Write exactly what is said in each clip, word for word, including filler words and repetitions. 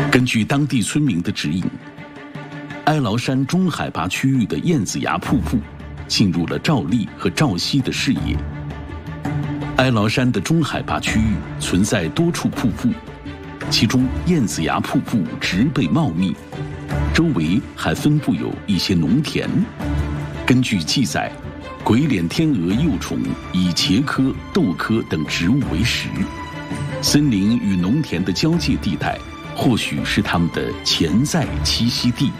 根据当地村民的指引，哀牢山中海拔区域的燕子崖瀑布进入了赵丽和赵熙的视野。哀牢山的中海拔区域存在多处瀑布，其中燕子崖瀑布植被茂密，周围还分布有一些农田。根据记载，鬼脸天鹅幼虫以茄科、豆科等植物为食，森林与农田的交界地带或许是它们的潜在栖息地。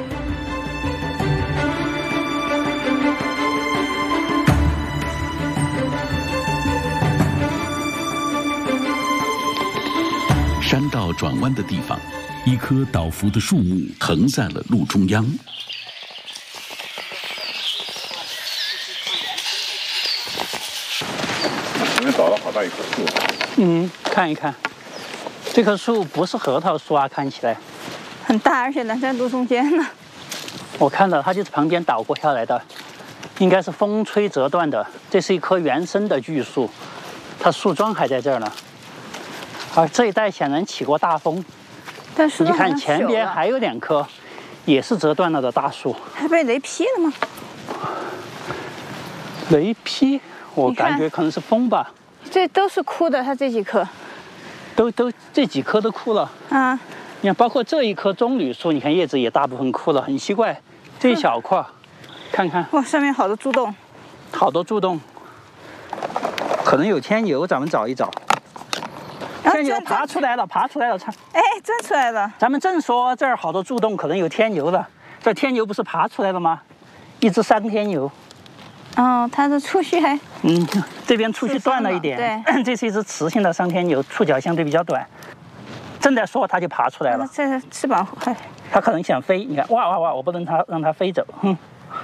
山道转弯的地方，一棵倒伏的树木横在了路中央。 我们找到好大一棵树。 嗯，看一看，这棵树不是核桃树啊，看起来很大，而且能在路中间呢。 我看到它就是旁边倒过下来的，应该是风吹折断的。这是一棵原生的巨树，它树桩还在这儿呢。而这一带显然起过大风， 但是你看前边还有两棵，也是折断了的大树， 还被雷劈了吗？ 雷劈，我感觉可能是风吧。 这都是枯的，它这几棵， 都都这几棵都枯了啊。 你看，包括这一棵棕榈树，你看叶子也大部分枯了，很奇怪。这一小块，看看， 哇，上面好多蛀洞， 好多蛀洞，可能有天牛，咱们找一找。天牛爬出来了，爬出来了，看， 哎，钻出来了。 咱们正说这儿好多蛀洞，可能有天牛了。这天牛不是爬出来了吗？一只山天牛。 哦，它的触须还…… 嗯，这边触须断了一点。 对， 这是一只雌性的山天牛，触角相对比较短。正在说，它就爬出来了。 这翅膀还…… 它可能想飞，你看，哇哇哇！我不能它让它飞走，哼。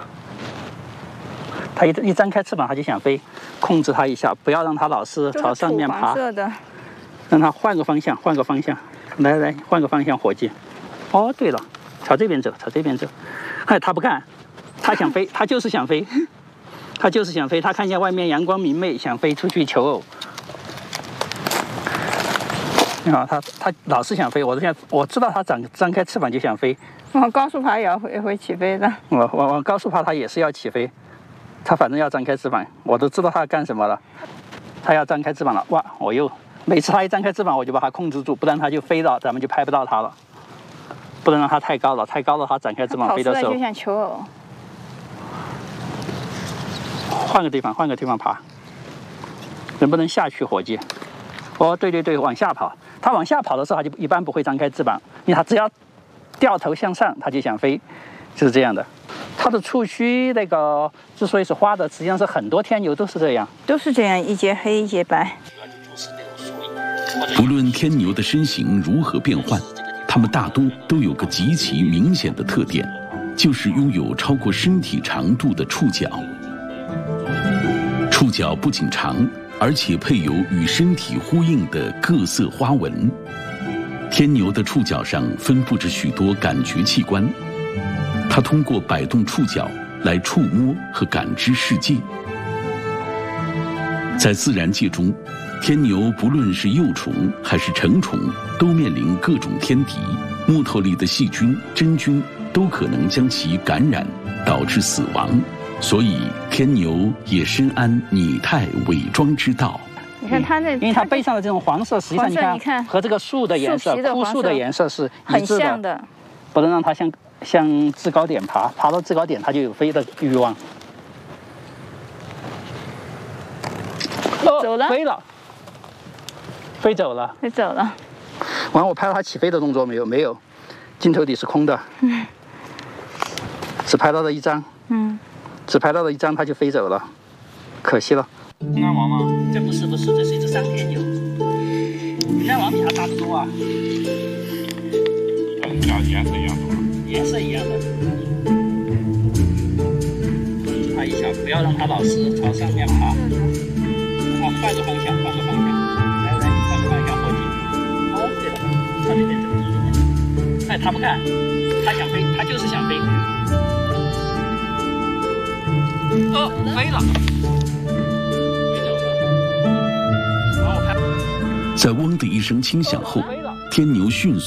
它一一张开翅膀，它就想飞，控制它一下，不要让它老是朝上面爬。 色的。 让它换个方向，换个方向，来来，换个方向，伙计。哦，对了，朝这边走，朝这边走。哎，他不干，他想飞，他就是想飞，他就是想飞。他看见外面阳光明媚，想飞出去求偶。你好，他他老是想飞，我现在我知道他张张开翅膀就想飞。 往高处爬也要也会起飞的。 我往往高处爬，他也是要起飞。他反正要张开翅膀，我都知道他要干什么了。他要张开翅膀了，哇！我又。每次它一张开翅膀，我就把它控制住，不然它就飞了，咱们就拍不到它了。不能让它太高了，太高了它展开翅膀飞的时候。 跑出来就像求偶。 换个地方，换个地方爬。能不能下去，伙计？哦，对对对，往下跑。它往下跑的时候，它就一般不会张开翅膀，因为它只要掉头向上，它就想飞，就是这样的。它的触须那个之所以是花的，实际上是很多天牛都是这样， 都是这样，一节黑一节白。 不论天牛的身形如何变换，它们大多都有个极其明显的特点，就是拥有超过身体长度的触角。触角不仅长，而且配有与身体呼应的各色花纹。天牛的触角上分布着许多感觉器官，它通过摆动触角来触摸和感知世界。在自然界中，天牛不论是幼虫还是成虫，都面临各种天敌，木头里的细菌、真菌都可能将其感染，导致死亡。所以天牛也深谙拟态伪装之道。 你看它那， 因为它背上的这种黄色，实际上你看和这个树的颜色、枯树的颜色是一致的， 的不能让它向向制高点爬，爬到制高点它就有飞的欲望。 哦，走了， 飞了。飞走了， 飞走了。 完，我拍到它起飞的动作没有？没有，镜头里是空的。嗯。只拍到了一张。嗯。只拍到了一张，它就飞走了，可惜了。金刚王吗？这不是不是，这是一只山天牛。金刚王比它大得多啊。 俩颜色一样的吗？ 颜色一样的。控制它一下，不要让它老是朝上面爬。啊，换个方向，换个方向。来来，换个方向，伙计。哦，对了，朝这边走，这边。哎，他不干，他想飞，他就是想飞。哦，飞了，飞走了。然后我拍。 在嗡的一声轻响后，天牛迅速